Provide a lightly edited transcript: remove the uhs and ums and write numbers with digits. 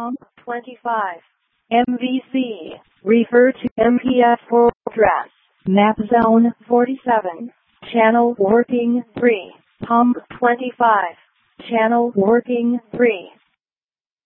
Pump 25. MVC. Refer to MPF for address. Map zone 47. Channel working 3. Pump 25. Channel working 3.